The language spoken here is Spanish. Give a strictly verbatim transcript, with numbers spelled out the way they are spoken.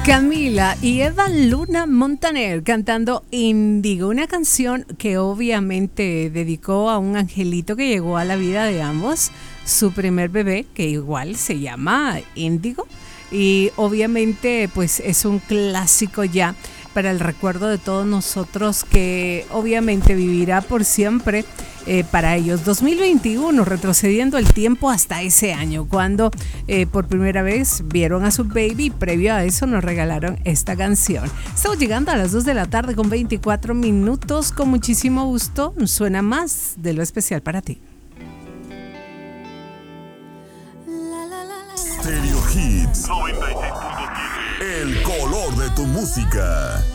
Camila y Eva Luna Montaner cantando Índigo, una canción que obviamente dedicó a un angelito que llegó a la vida de ambos, su primer bebé, que igual se llama Índigo, y obviamente pues es un clásico ya para el recuerdo de todos nosotros, que obviamente vivirá por siempre eh, para ellos. dos mil veintiuno, retrocediendo el tiempo hasta ese año, cuando eh, por primera vez vieron a su baby, y previo a eso nos regalaron esta canción. Estamos llegando a las dos de la tarde con veinticuatro minutos, con muchísimo gusto, suena más de lo especial para ti. Stereo Hits noventa y seis punto siete. El color de tu música.